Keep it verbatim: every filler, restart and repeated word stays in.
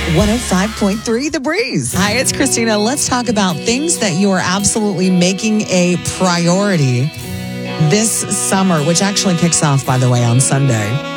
one oh five point three The Breeze. Hi, it's Christina. Let's talk about things that you are absolutely making a priority this summer, which actually kicks off, by the way, on Sunday.